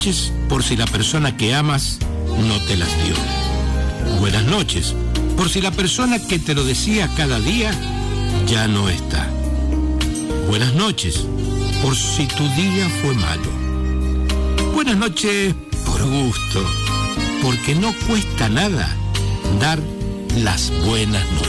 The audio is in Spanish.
noches por si la persona que amas no te las dio. Buenas noches por si la persona que te lo decía cada día ya no está. Buenas noches por si tu día fue malo. Buenas noches por gusto, porque no cuesta nada dar las buenas noches.